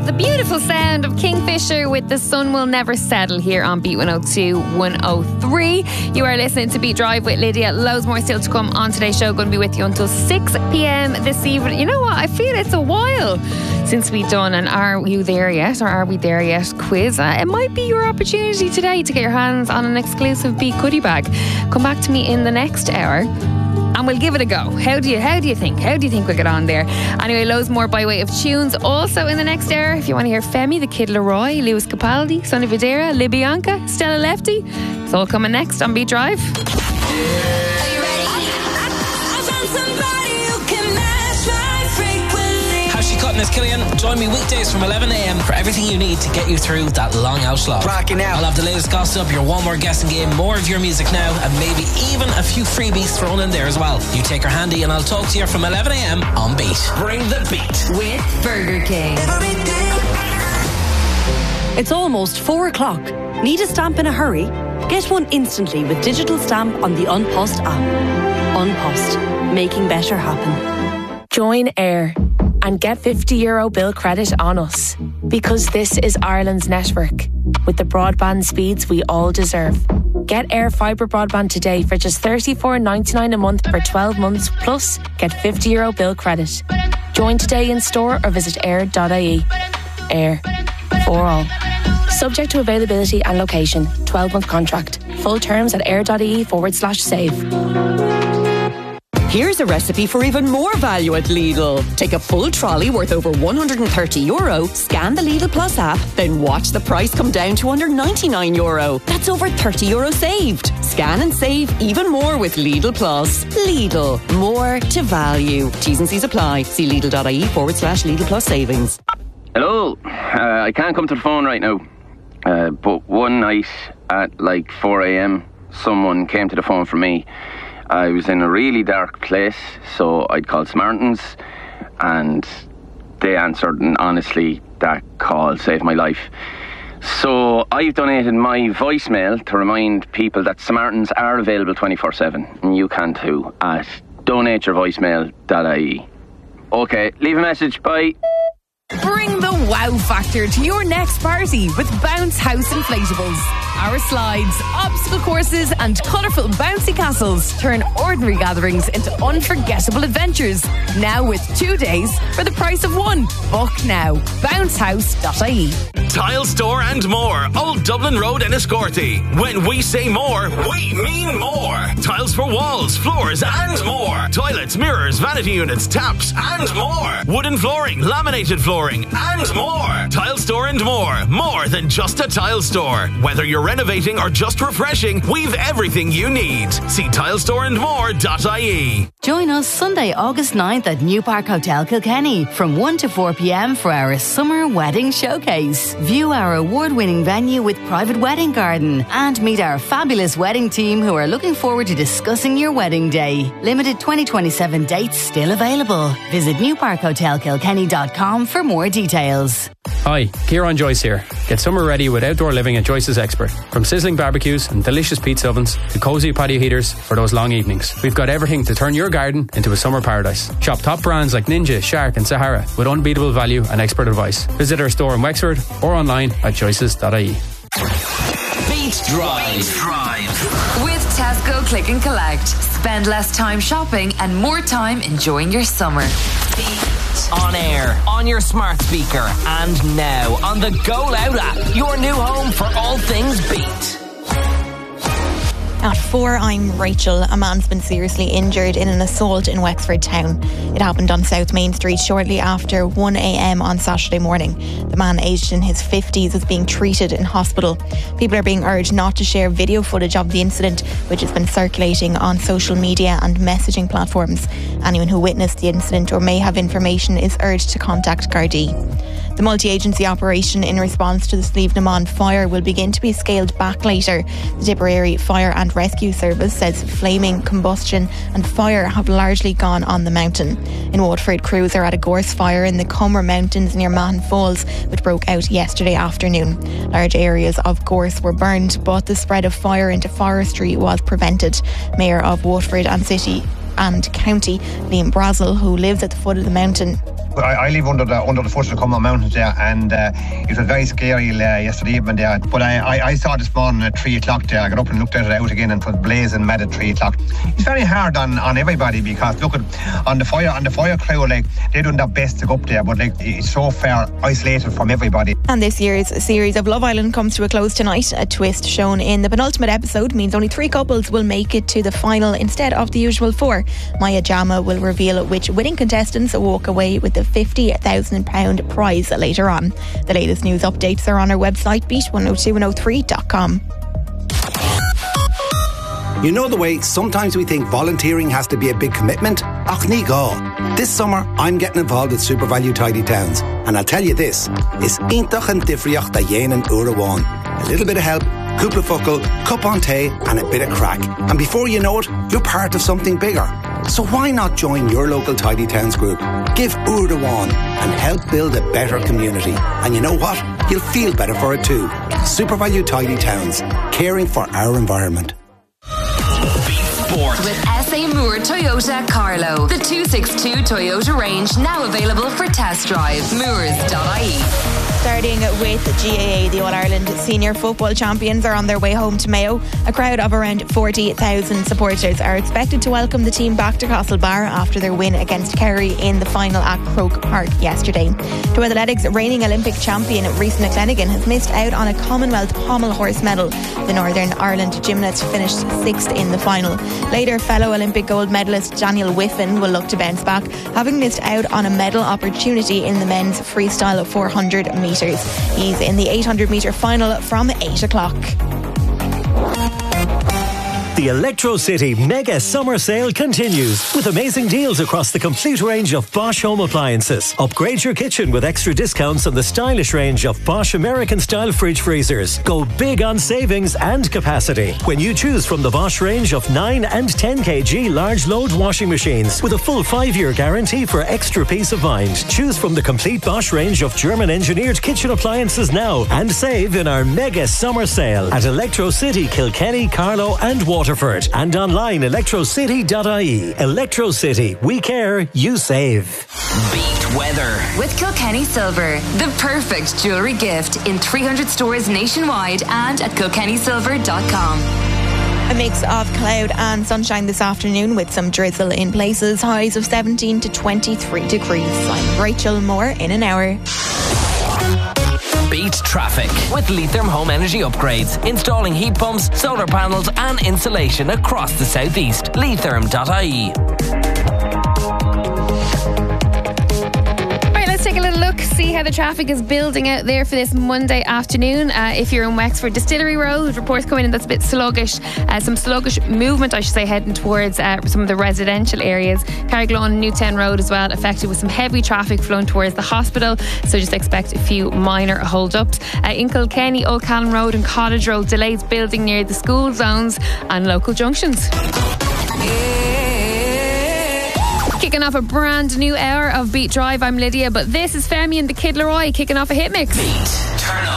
the beautiful sound of Kingfisher with The Sun Will Never Settle here on Beat 102 103. You are listening to Beat Drive with Lydia. Loads more still to come on today's show. Going to be with you until 6 p.m. this evening. You know what? I feel it's a while since we've done an Are You There Yet or Are We There Yet quiz. It might be your opportunity today to get your hands on an exclusive Beat goodie bag. Come back to me in the next hour and we'll give it a go. How do you think? How do you think we'll get on there? Anyway, loads more by way of tunes. Also in the next hour, if you want to hear Femi, The Kid Leroy, Lewis Capaldi, Sonny Fodera, Libyanka, Stella Lefty, it's all coming next on Beat Drive. It's Killian. Join me weekdays from 11 a.m. for everything you need to get you through that long out slot. Cracking out. I'll have the latest gossip, your one more guessing game, more of your music now, and maybe even a few freebies thrown in there as well. You take her handy and I'll talk to you from 11 a.m. on Beat. Bring the beat with Burger King. It's almost 4 o'clock. Need a stamp in a hurry? Get one instantly with digital stamp on the An Post app. An Post, making better happen. Join AIR and get €50 bill credit on us, because this is Ireland's network with the broadband speeds we all deserve. Get AIR Fibre broadband today for just $34.99 a month for 12 months, plus get €50 bill credit. Join today in store or visit air.ie. AIR, for all. Subject to availability and location. 12-month contract. Full terms at air.ie/save. Here's a recipe for even more value at Lidl. Take a full trolley worth over €130, scan the Lidl Plus app, then watch the price come down to under €99. That's over €30 saved. Scan and save even more with Lidl Plus. Lidl, more to value. T's and C's apply. See Lidl.ie/Lidl Plus savings. Hello, I can't come to the phone right now, but one night at like 4 a.m, someone came to the phone for me. I was in a really dark place, so I'd called Smartens, and they answered, and honestly, that call saved my life. So I've donated my voicemail to remind people that Smartens are available 24/7, and you can too, at donateyourvoicemail.ie. Okay, leave a message, bye. Bring the wow factor to your next party with Bounce House Inflatables. Our slides, obstacle courses and colourful bouncy castles turn ordinary gatherings into unforgettable adventures. Now with 2 days for the price of one. Book now. Bouncehouse.ie. Tile Store and More, Old Dublin Road in Escorty. When we say more, we mean more. Tiles for walls, floors and more. Toilets, mirrors, vanity units, taps and more. Wooden flooring, laminated flooring and more. Tile Store and More. More than just a tile store. Whether you're renovating or just refreshing, we've everything you need. See tilestoreandmore.ie. Join us Sunday, August 9th at New Park Hotel Kilkenny from 1 to 4 p.m. for our summer wedding showcase. View our award-winning venue with private wedding garden and meet our fabulous wedding team who are looking forward to discussing your wedding day. Limited 2027 dates still available. Visit newparkhotelkilkenny.com for more details. Hi, Kieran Joyce here. Get summer ready with outdoor living at Joyce's Expert. From sizzling barbecues and delicious pizza ovens to cosy patio heaters for those long evenings. We've got everything to turn your garden into a summer paradise. Shop top brands like Ninja, Shark and Sahara with unbeatable value and expert advice. Visit our store in Wexford or online at choices.ie. Beat Drive. With Tesco Click and Collect. Spend less time shopping and more time enjoying your summer. Beat. On air, on your smart speaker, and now on the Go Loud app. Your new home for all things Beat. At 4, I'm Rachel. A man's been seriously injured in an assault in Wexford town. It happened on South Main Street shortly after 1 a.m. on Saturday morning. The man, aged in his 50s, is being treated in hospital. People are being urged not to share video footage of the incident, which has been circulating on social media and messaging platforms. Anyone who witnessed the incident or may have information is urged to contact Gardaí. The multi-agency operation in response to the Slieve na Mon fire will begin to be scaled back later. The Tipperary Fire and Rescue Service says flaming, combustion and fire have largely gone on the mountain. In Waterford, crews are at a gorse fire in the Comer Mountains near Mahon Falls, which broke out yesterday afternoon. Large areas of gorse were burned, but the spread of fire into forestry was prevented. Mayor of Waterford and City and County, Liam Brazel, who lives at the foot of the mountain, I live under the foot of the Cumberland Mountains there, and it was very scary yesterday evening there. But I saw this morning at 3 o'clock there. I got up and looked at it out again, and it was blazing mad at 3 o'clock. It's very hard on everybody, because look at on the fire crew, like, they're doing their best to go up there, but like, it's so far isolated from everybody. And this year's series of Love Island comes to a close tonight. A twist shown in the penultimate episode means only 3 couples will make it to the final instead of the usual 4. Maya Jama will reveal which winning contestants walk away with the £50,000 prize later on. The latest news updates are on our website, beat102103.com. You know the way sometimes we think volunteering has to be a big commitment? Ach ní gá. This summer I'm getting involved with SuperValu Tidy Towns, and I'll tell you this, is intach and difrioch da dhéanaan uair amháin. A little bit of help, cúpla focal, cup on tea, and a bit of crack. And before you know it, you're part of something bigger. So why not join your local Tidy Towns group? Give uair amháin and help build a better community. And you know what? You'll feel better for it too. SuperValu Tidy Towns, caring for our environment. With SA Moore Toyota Carlo. The 262 Toyota range now available for test drive. Moors.ie. Starting with GAA, the All-Ireland Senior Football Champions are on their way home to Mayo. A crowd of around 40,000 supporters are expected to welcome the team back to Castlebar after their win against Kerry in the final at Croke Park yesterday. To athletics, reigning Olympic champion Rhys McClenaghan has missed out on a Commonwealth pommel horse medal. The Northern Ireland gymnast finished 6th in the final. Later, fellow Olympic gold medalist Daniel Whiffen will look to bounce back, having missed out on a medal opportunity in the men's freestyle 400 metres. He's in the 800 metre final from 8 o'clock. The Electro City Mega Summer Sale continues with amazing deals across the complete range of Bosch home appliances. Upgrade your kitchen with extra discounts on the stylish range of Bosch American-style fridge freezers. Go big on savings and capacity when you choose from the Bosch range of 9 and 10 kg large load washing machines with a full 5-year guarantee for extra peace of mind. Choose from the complete Bosch range of German-engineered kitchen appliances now and save in our Mega Summer Sale at Electro City, Kilkenny, Carlow and Waterford. And online electrocity.ie. Electro City, we care, you save. Beat weather with Kilkenny Silver, the perfect jewellery gift in 300 stores nationwide and at kilkennysilver.com. A mix of cloud and sunshine this afternoon with some drizzle in places, highs of 17 to 23 degrees. I'm Rachel Moore in an hour. Beat traffic with Leitrim Home Energy Upgrades. Installing heat pumps, solar panels and insulation across the southeast. Leitrim.ie. Let's take a little look, see how the traffic is building out there for this Monday afternoon. If you're in Wexford, Distillery Road, reports coming in that's a bit sluggish. Some sluggish movement, I should say, heading towards some of the residential areas. Carrigaline, Newtown Road as well, affected with some heavy traffic flowing towards the hospital. So just expect a few minor hold-ups. In Kilkenny, Old Callan Road and Cottage Road, delays building near the school zones and local junctions. Kicking off a brand new hour of Beat Drive, I'm Lydia, but this is Femi and the Kid Laroi kicking off a hit mix. Beat, turn up.